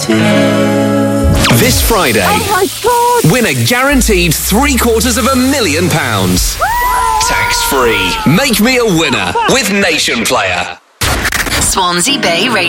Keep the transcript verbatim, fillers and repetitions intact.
This Friday, Oh my God! win a guaranteed three quarters of a million pounds. Tax-free. Make me a winner with Nation Player. Swansea Bay Radio.